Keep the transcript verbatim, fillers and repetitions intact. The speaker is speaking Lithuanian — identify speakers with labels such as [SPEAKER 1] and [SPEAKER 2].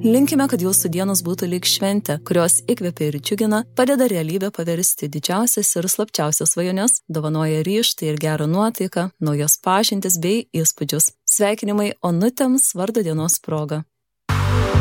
[SPEAKER 1] Linkime, kad jūsų dienos būtų lyg šventė, kurios įkvepia ir džiugina, padeda realybę paversti didžiausias ir slapčiausias svajones, dovanoja ryžtą ir gerą nuotaiką, naujas pažintis bei įspūdžius. Sveikinimai Onutėms vardo dienos proga.